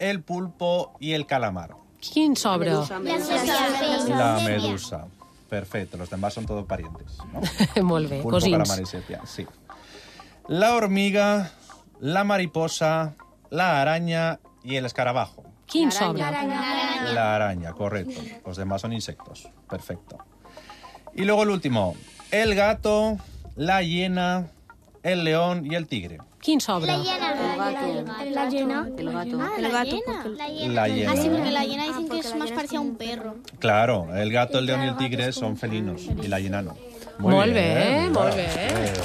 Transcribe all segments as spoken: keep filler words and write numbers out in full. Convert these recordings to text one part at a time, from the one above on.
el pulpo y el calamar. Quin sobre? La medusa. Perfecto, los demás son todos parientes, ¿no? Molt bé, Pulpo, cosins. calamar y sepia, sí. La hormiga, la mariposa, la araña y el escarabajo. Quin sobre? La araña, correcto. Los demás son insectos. Perfecto. Y luego el último. El gato, la hiena, el león y el tigre. Quin sobre? La hiena. La hiena. El gato. El gato. La hiena. La hiena. Ah, sí, porque la hiena dicen que es más parecida a un perro. Claro, el gato, el león y el tigre son felinos. Y la hiena no. Molt bé, mira. molt bé. Eh,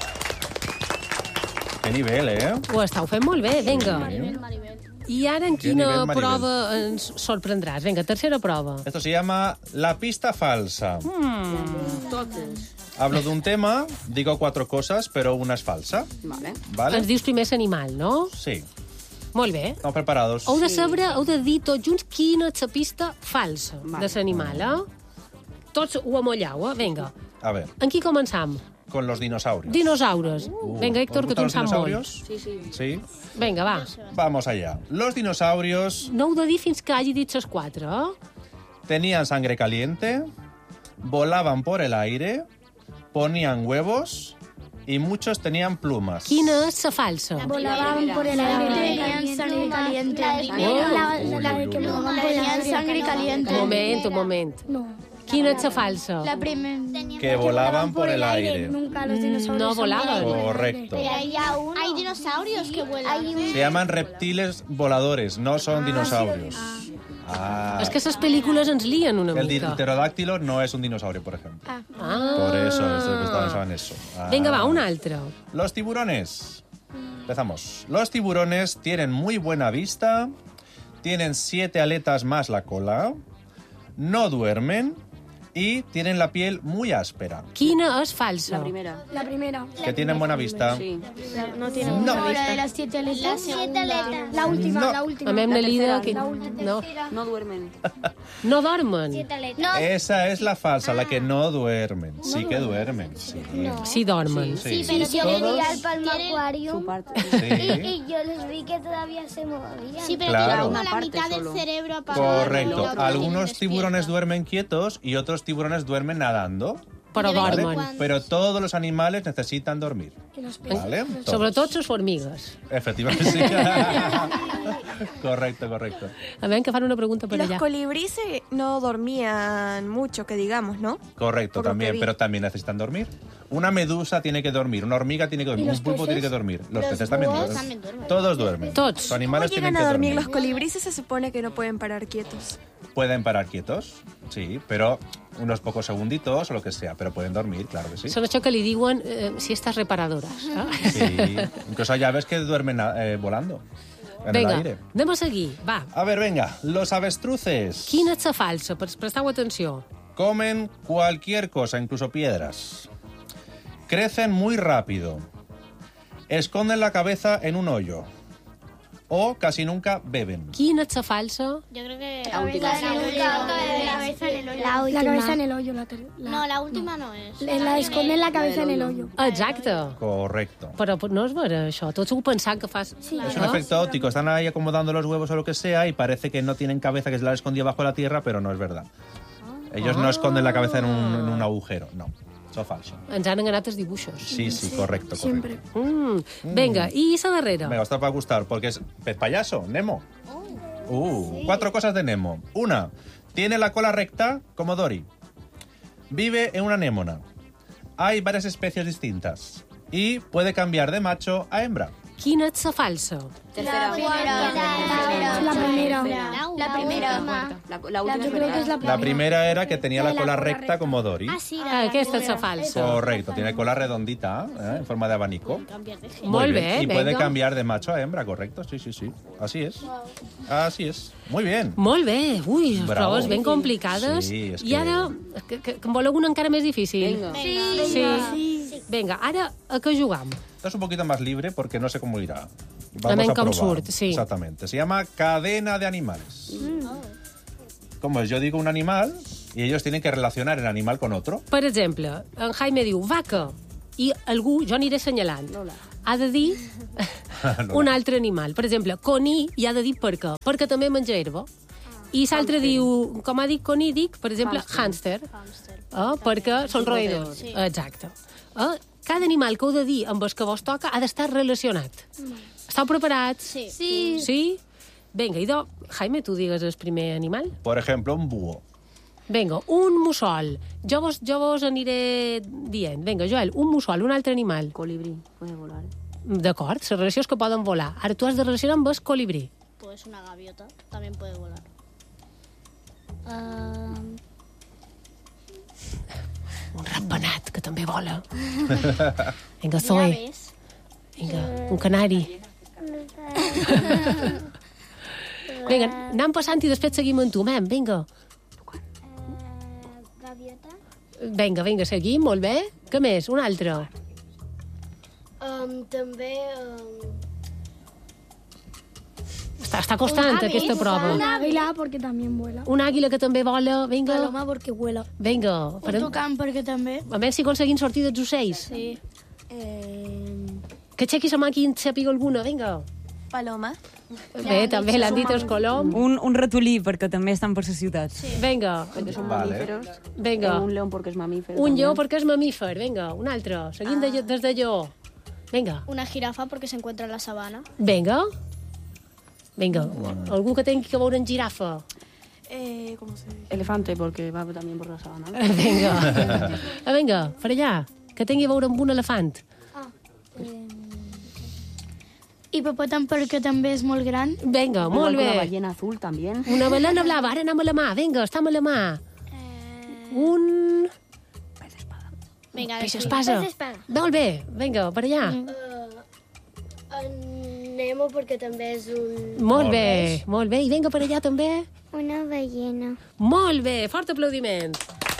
Qué nivel, eh? Ho estàu fent molt bé, vinga. I ara en Qué quina nivell, Maribel. prova ens sorprendràs? Vinga, tercera prova. Esto se llama la pista falsa. Totes. Hablo de un tema, digo cuatro cosas, pero una es falsa. Vale. ¿Vale? Ens dius primer l'animal, no? Sí. Molt bé. Estamos preparados. Heu de saber, heu de dir tots junts quina és la pista falsa Vale. de l'animal, eh? Tots ho amolleu, eh? Vinga. A ver, En qui començam? con los dinosaurios. Dinosaures. Uh, Vinga, Héctor, ¿os que tu en gustan saps los molt. dinosaurios? Sí, sí. Sí. Vinga, va. Vamos allá. Los dinosaurios No heu de dir fins que hagi dit les quatre, eh? tenían sangre caliente, volaban por el aire, ponían huevos y muchos tenían plumas. Quina és la falsa? Volaban por el aire. Tenían sangre caliente. La primera. La, la de que volaban por el aire. Sangre caliente. Un moment, un moment. No. Quina és la falsa? La primera. Que volaban por el aire. Nunca los dinosaurios. No volaban. Correcto. Hay, hay dinosaurios que vuelan. Se llaman reptiles voladores, no son dinosaurios. Ah. És que les pel·lícules ens lien una El mica. pterodáctilo no es un dinosaurio, por ejemplo. Ah. Por eso, es que estaba pensando en eso. Ah. Vinga, va, un altre. Los tiburones. Empezamos. Los tiburones tienen muy buena vista, tienen siete aletas más la cola, no duermen y tienen la piel muy áspera. Quina és falsa? La primera. La primera. Que tienen buena vista. Sí. No tiene No. mucha vista. La de las siete aletas. La segunda. La última, No. la última. A mi la líder... Que... La última. No. No duermen. No dormen. No. Esa es la falsa, la que no duermen. Sí que duermen, sí. Sí, dormen. Sí. pero Yo Todos veía al Palma tienen Su Aquarium parte. y, Sí. y yo les vi que todavía se movían. Sí, pero Claro. tienen como Una la parte mitad del solo. cerebro apagado. Correcto. y la otra Algunos tienen tiburones despierta. duermen quietos y otros tiburones duermen nadando. Però De vez en dormen. cuando. Pero todos los animales necesitan dormir. Y los peces. ¿Vale? Todos. Sobretot les formigues. Efectivamente, sí. Correcto, correcto. A veure, que fan una pregunta per Los allà. colibríes no dormían mucho, que digamos, ¿no? Correcto, Por lo que también, vi. pero también necesitan dormir. Una medusa tiene que dormir, una hormiga tiene que dormir, ¿Y un los pulpo peces? tiene que dormir. Los, Los peces también búhos duermen. también duermen. Todos duermen. Tots. Los ¿Cómo animales tienen llegan que a dormir? dormir. Los colibríes se supone que no pueden parar quietos. Pueden parar quietos, sí, pero unos pocos segunditos o lo que sea, pero pueden dormir, claro que sí. Són això que li diuen eh, siestas reparadores. Eh? Sí, incluso hay aves que duermen eh, volando en Vinga, el aire. anem a seguir. Va, A ver, venga, los avestruces quina és la falsa? Pre- Presteu atenció. comen cualquier cosa, incluso piedras. Crecen muy rápido. Esconden la cabeza en un hoyo. O casi nunca beben. Quina és la falsa? Yo creo que La última. La cabeza en el hoyo. La La última. cabeza en el hoyo. La, ter- la- No, la última no es. La, la esconden la cabeza en el hoyo. Exacte. Correcto. Però no és vera, això. Tots ho pensant que fas... Sí. Es un efecto óptico. Están ahí acomodando los huevos o lo que sea y parece que no tienen cabeza, que se la han escondido bajo la tierra, pero no es verdad. Ellos no esconden la cabeza en un, en un agujero, no. Eso es falso. Ens han enganat els dibuixos. Sí, sí, correcto, correcto. Siempre. Mm. Vinga, i la darrera? Me gusta para gustar, porque es pez payaso, Nemo. Uh, cuatro cosas de Nemo. Una, tiene la cola recta como Dory. Vive en una anémona. Hay varias especies distintas. Y puede cambiar de macho a hembra. Quina és la falsa? Tercera. La primera. La primera. La, la última Yo creo que es la La primera. primera era que tenía la cola recta como Dory. Ah, sí, Ah, aquesta és la falsa. Correcto, tiene cola redondita, ¿eh? En forma de abanico. Muy Molt bien. bé, Y puede vinga. cambiar de macho a hembra, correcto, sí, sí, sí. Así es. Así es. Muy bien. Molt bé. Ui, les Bravo. proves ben complicades. Sí, és I que- ara, que, que, que en voleu una encara més difícil? Vinga. Sí. Vinga, ara a què jugam? Esto es un poquito más libre porque no sé cómo irá. También Vamos a com probar. surt, sí. Exactamente. Se llama cadena de animales. Como es, yo digo un animal y ellos tienen que relacionar el animal con otro. Per exemple, en Jaime diu vaca i algú, jo aniré assenyalant. ha de dir un altre animal. Per exemple, coní i ha de dir per què. Perquè també menja herba. I l'altre diu, com ha dit coní, dic, per exemple, hàmster. Eh, perquè són roedors. Sí. Exacte. Eh, cada animal que heu de dir amb el que vos toca ha d'estar relacionat. Esteu preparats? Sí. Sí? Sí? Vinga, idò, Jaime, tu digues el primer animal. Por ejemplo, un búho. Vinga, un mussol. Jo vos, jo vos aniré dient. Vinga, Joel, un mussol, un altre animal. Colibrí, puede volar. D'acord, les relacions que poden volar. Ara tu has de relacionar amb el colibrí. Pues una gaviota también puede volar. Um, Un ratpenat, que també vola. Vinga, Ya Zoe. ves. Vinga, un canari. Vinga, anem passant i després seguim amb tu, mem. Vinga. eh, gaviota. Vinga, vinga, seguim, molt bé. Què més? Un altre. Um, també... Um, Està, està costant aquesta prova. una águila porque también vuela. Una àguila que també vola. Vinga, Paloma porque vuela. vinga. Un Farem... tucán porque també. A veure si aconseguim sortir dels ocells. Sí. Eh, Que aixequi la mà qui en sàpiga alguna, vinga. Paloma. Bé, també l'han dit els colom. Un, un ratolí, perquè també estan per la ciutat. Sí. Vinga, Porque son Vale. mamíferos. vinga. Un león porque es mamífero. Un también. lleó perquè és mamífer, vinga. Un altre, seguim de, des de lleó. Vinga, Una jirafa porque se encuentra en la sabana. vinga. Vinga, algú que tingui que veure en girafa. Eh, ¿Cómo se dice? Elefante porque va también por la sabana. Vinga. Ah, vinga, per allà, que tingui a veure amb un elefant. Hipopòtam perquè també és molt gran. Vinga, Igual molt que la bé. ballena azul también. Una balena blava, ara anem a la mà, vinga, estem a la mà. Un Venga, peix sí. espasa. Molt bé, vinga, per allà. Nemo perquè també és un... Molt bé, molt bé. I vinga per allà també. una ballena. Molt bé, fort aplaudiment.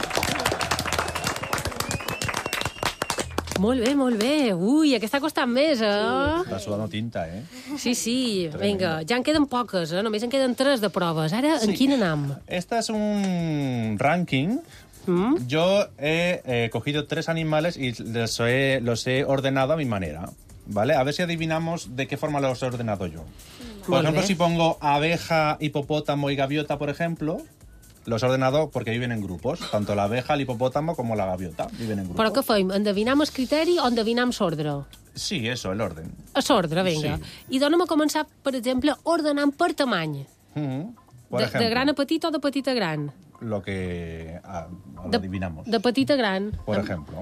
Molt bé, molt bé. Ui, aquesta ha costat més, eh? Està sudant tinta, eh? Sí, sí. Vinga, ja en queden poques, eh? Només en queden tres de proves. Ara, en quin anam? Este es un ranking. Mm? Yo he eh, cogido tres animales y los he, los he ordenado a mi manera. ¿Vale? A ver si adivinamos de qué forma los he ordenado yo. Por Molt ejemplo, bé. si pongo abeja, hipopótamo y gaviota, por ejemplo, los he ordenado porque viven en grupos. Tanto la abeja, el hipopótamo como la gaviota viven en grupos. Però què fem? Endevinam el criteri o endevinam l'ordre? Sí, eso, el orden. A l'ordre, vinga. Sí. I donem a començar, per exemple, ordenant per tamany. Mm, por De, ejemplo, de gran a petit o de petit a gran? lo que ah, lo De, adivinamos. de petit a gran. Por ejemplo.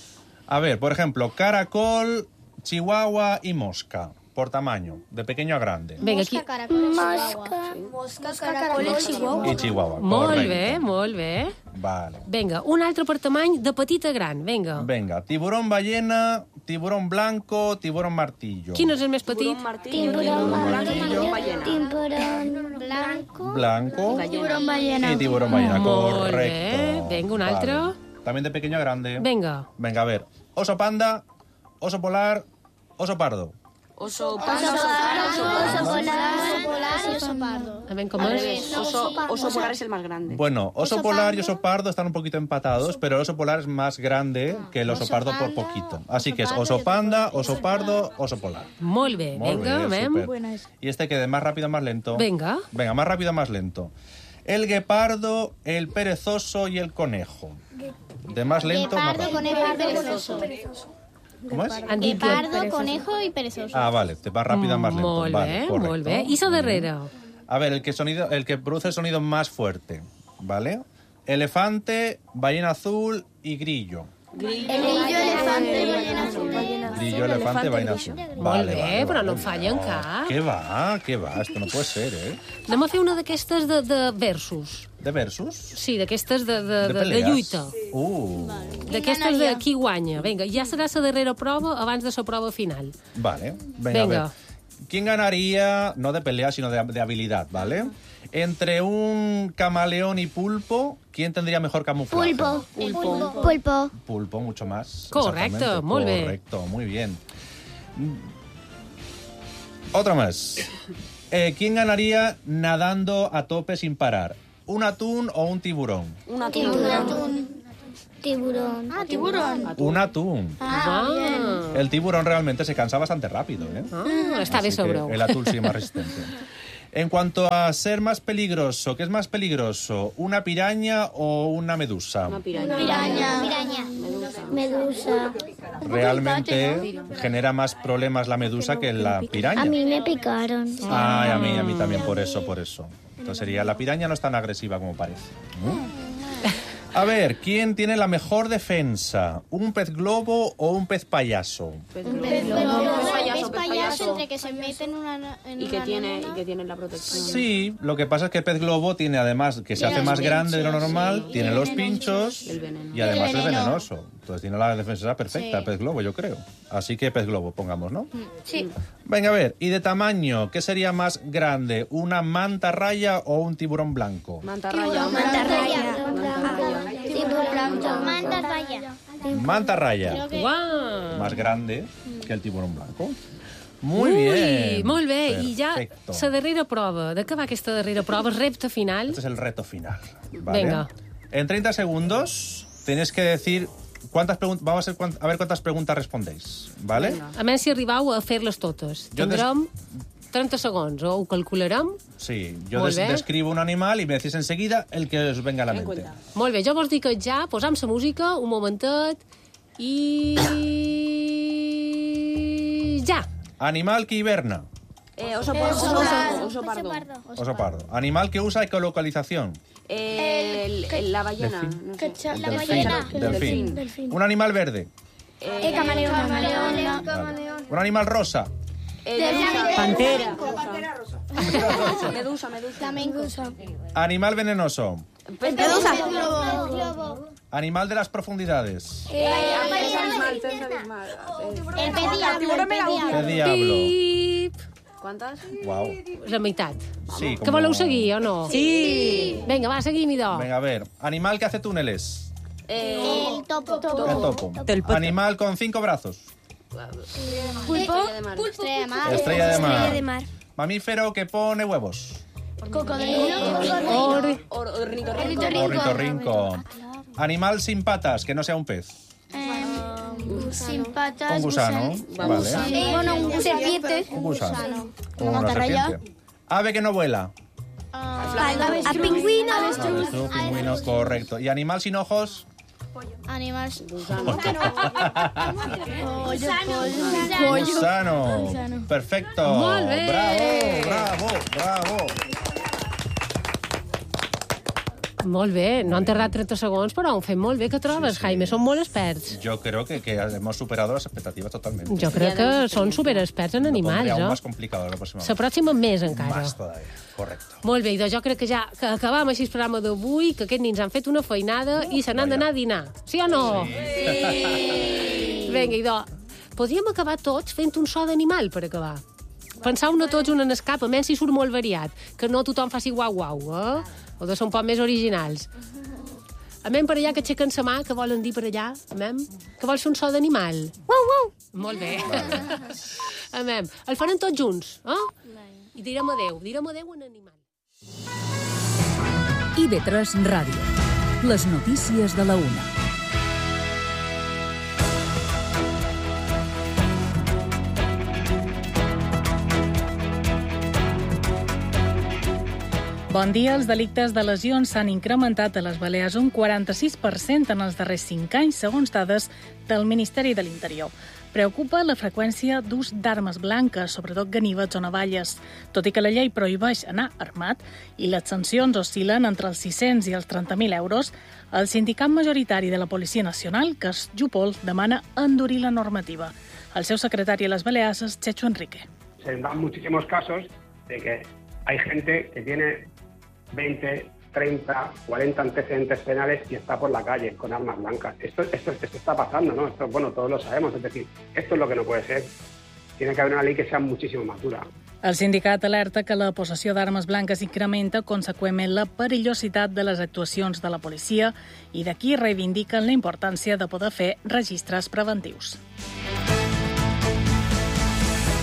A ver, por ejemplo, caracol, chihuahua y mosca. Por tamaño, de pequeño a grande. Vinga, aquí... Mosca, caracol, chihuahua. Mosca, caracol i chihuahua. Y chihuahua. Molt correcto. bé, molt bé. Vale. Vinga, un altre per tamany de petit a gran, vinga. Venga, tiburón ballena, tiburón blanco, tiburón martillo. Quin és el més petit? Tiburón martillo. Tiburón martillo, ballena. tiburón Blanco. Blanco Tiburón ballena. y tiburón ballena, Molt correcto. bé. Venga, un altre. Vale. También de pequeño a grande. Vinga. Venga, a ver. Oso panda, oso polar, oso pardo. Oso, Oso polar, oso polar y oso pardo. A veure com Al és. revés, oso, oso polar es el más grande. Bueno, oso, Oso polar y pardo. oso pardo están un poquito empatados, pero el oso polar es más grande que el oso, Oso pardo por panda, poquito. Así oso que es pardo y oso otro panda, pardo. oso pardo, oso polar. Molt bé, Molt vinga, bé, mem. súper. Y este que de más rápido a más lento. Venga. Venga, más rápido a más lento. El guepardo, el perezoso y el conejo. De más lento a más Guepardo, rápido. conejo y perezoso. ¿Cómo es? Han dit que... Guepardo, conejo y perezoso. Ah, vale, te vas rápido a más lento. Molt Vale, bé, correcto. molt bé. I la darrera? A ver, el que, sonido, el que produce el sonido más fuerte, ¿vale? Elefante, ballena azul y grillo. Grillo, elefante y ballena azul. Grillo, elefante, ballena azul. Molt bé, però no en fallen cap. ¿Qué va? ¿Qué va? Esto no puede ser, ¿eh? Anem a fer una d'aquestes de, de versus. ¿De versus? Sí, d'aquestes de, de, ¿De de, de peleas? lluita. Uh, D'aquestes de qui guanya. Vinga, ja serà la darrera prova abans de la prova final. vale. Venga, Venga. a ver. ¿Quién ganaría, no de pelea, sino de, de habilidad, ¿vale? Entre un camaleón y pulpo, ¿quién tendría mejor camuflaje? Pulpo. Pulpo. Pulpo. Pulpo, mucho más. Correcto, exactamente. muy bien. Correcto, muy bien. Otra más. Eh, ¿Quién ganaría nadando a tope sin parar? ¿Un atún o un tiburón? Un atún. Tiburón. Ah, tiburón. Un atún. Ah, El tiburón realmente se cansa bastante rápido, ¿eh? ah, està bé Así que sobre el atún sí más resistente. En cuanto a ser más peligroso, ¿qué es más peligroso? ¿Una piraña o una medusa? Una piraña. Piraña. Piraña. Medusa. Realmente genera más problemas la medusa que la piraña. A mí me picaron. Ay, a mí, a mí también, por eso, por eso. Entonces sería, la piraña no es tan agresiva como parece. ¿Mm? A ver, ¿quién tiene la mejor defensa? ¿Un pez globo o un pez payaso? Pez Un globo. pez globo. Pez payaso, Pez pez payaso payaso. entre que se mete en una... En Y que una tiene, y nena. que tiene la protección. Sí, lo que pasa es que el pez globo tiene además, que se hace más grande de lo normal, tiene los pinchos El veneno. y además El es veneno. venenoso. Entonces tiene la defensa perfecta, el pez globo, yo creo. Así que pez globo, pongamos, ¿no? Sí. Venga, a ver, ¿y de tamaño? ¿Qué sería más grande? ¿Una manta raya o un tiburón blanco? Manta raya. Manta raya. Tiburón. Manta raya. Manta raya. Creo que... Uau. Más grande que el tiburón blanco. Muy Ui, bien. molt bé. I ja Perfecto. la darrera prova. De què va aquesta darrera prova? El repte final. Este es el reto final. ¿vale? Venga. En treinta segundos tenéis que decir cuántas preguntas. Vamos a, ver cuánt- a ver cuántas preguntas respondéis. ¿Vale? A més, si arribau a fer-les totes. Jo des- Tindrem trenta segons, o ho calcularem. Sí, yo Molt des- bé. describo un animal y me decís enseguida el que os venga a la Ten en mente. cuenta. Molt bé, jo vos dic que ja posam la música, un momentet, i... ja! Animal que hiberna. Eh, oso pardo. Oso, oso pardo. Oso pardo. Animal que usa ecolocalización. El, el- la ballena. No sé. Cacha- La Delfín. ballena. Delfín. Delfín. Un animal verde. Eh, camaleón. Camaleón. Vale. Un animal rosa. Eh, medusa. Pantera. Medusa, medusa. Flamenco. Animal venenoso. Medusa. Globo. Animal de las profundidades. Eh, pez abismal, pez abismal. Eh, El pez diablo. El pez diablo. ¿Qué diablo? Pip! ¿Cuántas? Wow. La meitat. Sí, Que voleu seguir, o no? Sí. Vinga, va, seguim, idò. Venga, a ver. Animal que hace túneles. Eh, El topo. El topo. Telpota. Animal con cinco brazos. Pulpo. Estrella de mar. Estrella de mar. Estrella de mar. Estrella de mar. Mamífero que pone huevos. Cocodrilo. Or... Or- ornitorrinco. Ornitorrinco. Animal sin patas, que no sea un pez. Sin patas. Un gusano. Vale. Bueno, un serpiente. Un gusano. Una mantarraya. serpiente. Ave que no vuela. A pingüino. Avestruz, pingüino, correcto. ¿Y animal sin ojos? Animal. Gusano. Perfecto. Molt bé. Bravo, bravo, bravo. Molt bé, no han tardat trenta segons, però ho han fet molt bé. Què trobes, Sí, sí. Jaime? Són molt experts. Yo creo que, que hemos superado las expectativas totalmente. Jo crec que són superexperts en Lo pondré animals, aún eh? más complicado la próxima La pròxima més, vez. encara. Más todavía, correcto. Molt bé, idò, jo crec que ja que acabam així el programa d'avui, que aquests nins han fet una feinada i se n'han d'anar a dinar. Sí o no? Sí! Vinga, idò, podríem acabar tots fent un so d'animal per acabar. Pensau-ne tots un en escap, a menys si surt molt variat, que no tothom faci guau-guau, eh? O de ser un poc més originals. Amem per allà que aixequen sa mà, que volen dir per allà, amem? Que vols fer un so d'animal? Uau, uau! Molt bé. Amem. El farem tots junts, eh? I direm adeu, direm adeu en animal. I ve tres Ràdio. Les notícies de la una. Bon dia. Els delictes de lesions s'han incrementat a les Balears un quaranta-sis per cent en els darrers cinc anys, segons dades del Ministeri de l'Interior. Preocupa la freqüència d'ús d'armes blanques, sobretot ganivets o navalles. Tot i que la llei prohibeix anar armat i les sancions oscil·len entre els sis-cents i els trenta mil euros, el sindicat majoritari de la Policia Nacional, que és Jupol, demana endurir la normativa. El seu secretari a les Balears és Checho Enrique. Se dan muchísimos casos de que hay gente que tiene veinte, treinta, cuarenta antecedentes penales y está por la calle con armas blancas. Esto, esto, esto está pasando, ¿no? Esto, bueno, todos lo sabemos. Es decir, esto es lo que no puede ser. Tiene que haber una ley que sea muchísimo más dura. El sindicat alerta que la possessió d'armes blanques incrementa conseqüentment la perillositat de les actuacions de la policia i d'aquí reivindiquen la importància de poder fer registres preventius.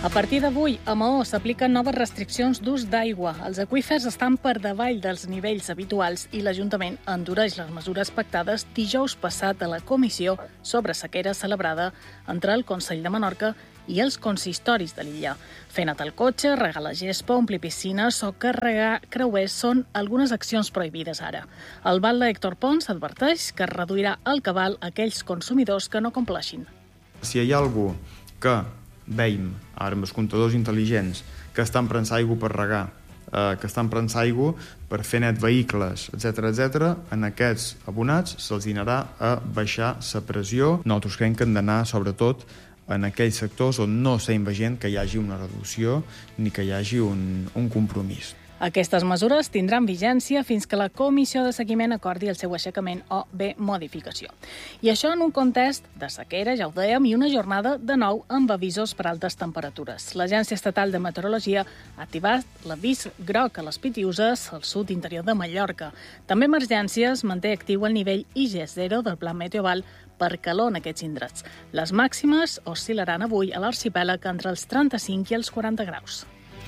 A partir d'avui, a Maó s'apliquen noves restriccions d'ús d'aigua. Els aqüífers estan per davall dels nivells habituals i l'Ajuntament endureix les mesures pactades dijous passat a la comissió sobre sequera celebrada entre el Consell de Menorca i els consistoris de l'illa. Fer net el cotxe, regar la gespa, omplir piscines o carregar creuers són algunes accions prohibides ara. El batlle Héctor Pons adverteix que es reduirà el cabal a aquells consumidors que no compleixin. Si hi ha algú que veiem ara amb els comptadors intel·ligents que estan prensant aigua per regar, eh, que estan prensant aigua per fer net vehicles, etcètera, etcètera, en aquests abonats se'ls dinarà a baixar la pressió. Nosaltres creiem que hem d'anar, sobretot, en aquells sectors on no estem veient que hi hagi una reducció ni que hi hagi un, un compromís. Aquestes mesures tindran vigència fins que la Comissió de Seguiment acordi el seu aixecament o bé modificació. I això en un context de sequera, ja ho dèiem, i una jornada de nou amb avisos per altes temperatures. L'Agència Estatal de Meteorologia ha activat l'avís groc a les Pitiuses, al sud interior de Mallorca. També Emergències manté actiu el nivell I G zero del Pla Meteoval per calor en aquests indrets. Les màximes oscil·laran avui a l'arxipèlag entre els trenta-cinc i els quaranta graus.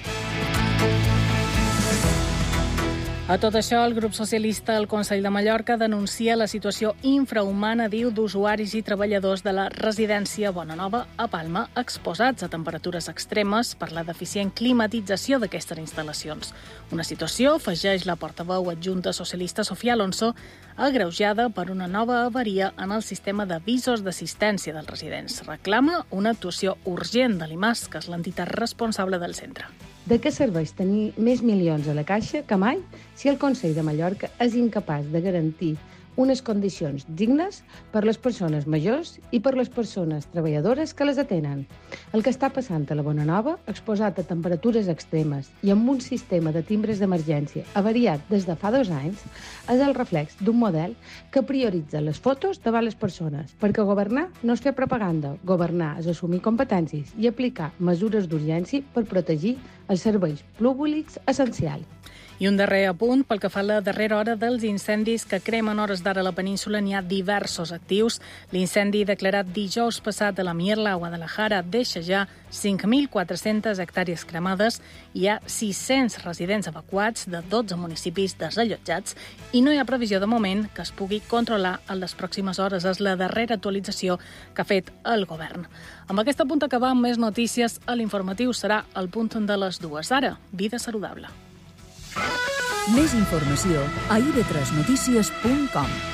A tot això, el grup socialista al Consell de Mallorca denuncia la situació infrahumana, diu, d'usuaris i treballadors de la residència Bonanova a Palma, exposats a temperatures extremes per la deficient climatització d'aquestes instal·lacions. Una situació, afegeix la portaveu adjunta socialista Sofia Alonso, agreujada per una nova avaria en el sistema d'avisos d'assistència dels residents. Reclama una actuació urgent de l'I M A S, que és l'entitat responsable del centre. De què serveix tenir més milions a la caixa que mai si el Consell de Mallorca és incapaç de garantir unes condicions dignes per les persones majors i per les persones treballadores que les atenen? El que està passant a la Bonanova, exposat a temperatures extremes i amb un sistema de timbres d'emergència avariat des de fa dos anys, és el reflex d'un model que prioritza les fotos davant les persones, perquè governar no és fer propaganda, governar és assumir competències i aplicar mesures d'urgència per protegir els serveis públics essencials. I un darrer apunt, pel que fa a la darrera hora dels incendis que cremen hores d'ara a la península, n'hi ha diversos actius. L'incendi declarat dijous passat a la Mierla, a Guadalajara, deixa ja cinc mil quatre-centes hectàrees cremades, hi ha sis-cents residents evacuats de dotze municipis desallotjats i no hi ha previsió de moment que es pugui controlar en les pròximes hores. És la darrera actualització que ha fet el govern. Amb aquest punt acabam més notícies. A l'informatiu serà el punt de les dues. Ara, vida saludable. Més informació a i ve tres notícies punt com.